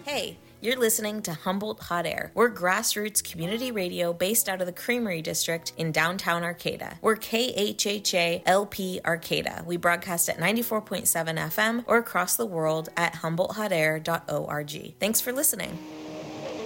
Hey, you're listening to Humboldt Hot Air. We're grassroots community radio based out of the Creamery District in downtown Arcata. We're KHHA LP Arcata. We broadcast at 94.7 FM or across the world at humboldthotair.org. Thanks for listening.